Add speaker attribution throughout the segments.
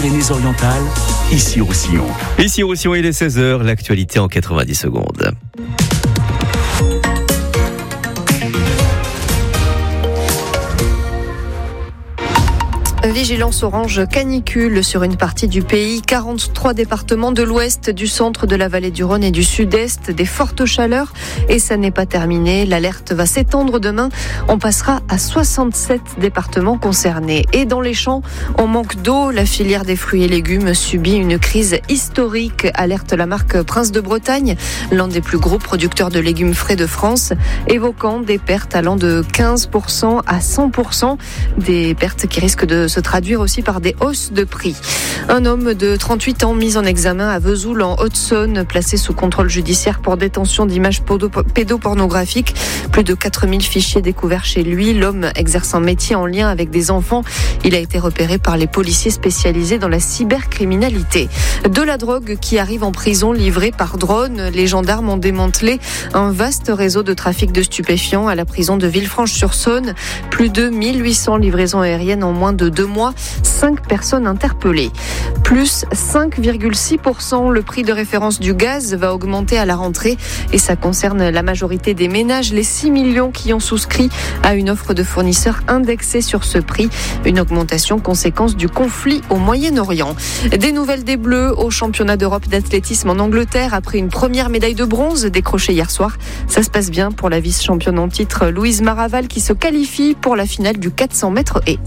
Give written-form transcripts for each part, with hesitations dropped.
Speaker 1: Pyrénées-Orientales, Issy-Roussillon.
Speaker 2: Issy-Roussillon, il est 16h, l'actualité en 90 secondes.
Speaker 3: Vigilance orange canicule sur une partie du pays. 43 départements de l'ouest, du centre, de la vallée du Rhône et du sud-est. Des fortes chaleurs et ça n'est pas terminé. L'alerte va s'étendre demain. On passera à 67 départements concernés. Et dans les champs, on manque d'eau. La filière des fruits et légumes subit une crise historique, alerte la marque Prince de Bretagne, l'un des plus gros producteurs de légumes frais de France, évoquant des pertes allant de 15% à 100%. Des pertes qui risquent de se traduire aussi par des hausses de prix. Un homme de 38 ans mis en examen à Vesoul en Haute-Saône, placé sous contrôle judiciaire pour détention d'images pédopornographiques. Plus de 4000 fichiers découverts chez lui. L'homme exerce un métier en lien avec des enfants. Il a été repéré par les policiers spécialisés dans la cybercriminalité. De la drogue qui arrive en prison livrée par drone. Les gendarmes ont démantelé un vaste réseau de trafic de stupéfiants à la prison de Villefranche-sur-Saône. Plus de 1800 livraisons aériennes en moins de 2 mois, 5 personnes interpellées. Plus 5,6%, le prix de référence du gaz va augmenter à la rentrée et ça concerne la majorité des ménages, les 6 millions qui ont souscrit à une offre de fournisseurs indexée sur ce prix. Une augmentation conséquence du conflit au Moyen-Orient. Des nouvelles des Bleus au championnat d'Europe d'athlétisme en Angleterre après une première médaille de bronze décrochée hier soir. Ça se passe bien pour la vice-championne en titre Louise Maraval qui se qualifie pour la finale du 400 mètres haies.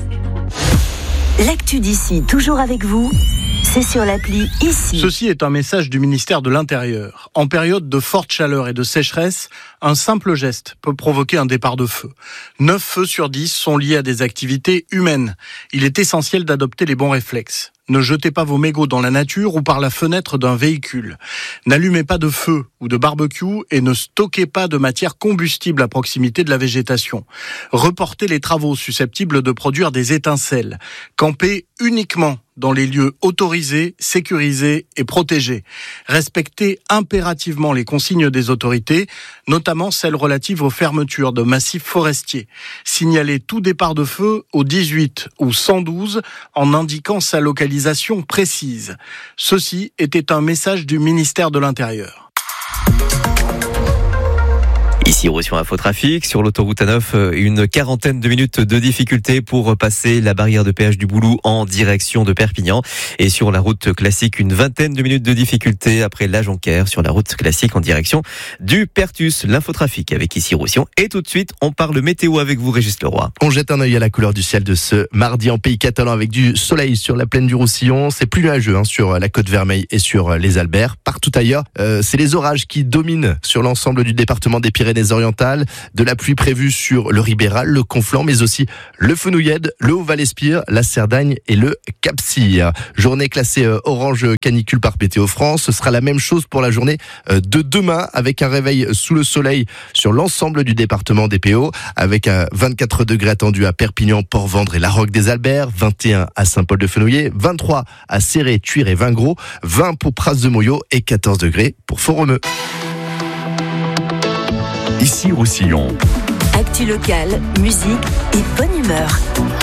Speaker 4: L'actu d'ici, toujours avec vous, c'est sur l'appli Ici.
Speaker 5: Ceci est un message du ministère de l'Intérieur. En période de forte chaleur et de sécheresse, un simple geste peut provoquer un départ de feu. 9 feux sur 10 sont liés à des activités humaines. Il est essentiel d'adopter les bons réflexes. Ne jetez pas vos mégots dans la nature ou par la fenêtre d'un véhicule. N'allumez pas de feu ou de barbecue et ne stockez pas de matière combustible à proximité de la végétation. Reportez les travaux susceptibles de produire des étincelles. Campez uniquement dans les lieux autorisés, sécurisés et protégés. Respectez impérativement les consignes des autorités, notamment celles relatives aux fermetures de massifs forestiers. Signalez tout départ de feu au 18 ou 112 en indiquant sa localisation précise. Ceci était un message du ministère de l'Intérieur.
Speaker 2: Ici, Roussillon Infotrafic, sur l'autoroute A9, une quarantaine de minutes de difficulté pour passer la barrière de péage du Boulou en direction de Perpignan. Et sur la route classique, une vingtaine de minutes de difficulté après la Jonquère sur la route classique en direction du Pertus. L'infotrafic avec Ici Roussillon. Et tout de suite, on parle météo avec vous, Régis Leroy.
Speaker 6: On jette un œil à la couleur du ciel de ce mardi en Pays Catalan avec du soleil sur la plaine du Roussillon. C'est plus nuageux sur la Côte Vermeille et sur les Alberts. Partout ailleurs, c'est les orages qui dominent sur l'ensemble du département des Pyrénées-Orientales. De la pluie prévue sur le Ribéral, le Conflent, mais aussi le Fenouillède, le Haut-Val-Espire, la Cerdagne et le Cap-Cyr. Journée classée orange canicule par Météo France. Ce sera la même chose pour la journée de demain avec un réveil sous le soleil sur l'ensemble du département des PO avec 24 degrés attendus à Perpignan, Port-Vendre et la Roque des Alberts, 21 à Saint-Paul-de-Fenouillet, 23 à Céré, Tuire et Vingros, 20 pour Pras-de-Moyau et 14 degrés pour Font-Romeu.
Speaker 1: Ici Roussillon.
Speaker 4: Actu locale, musique et bonne humeur.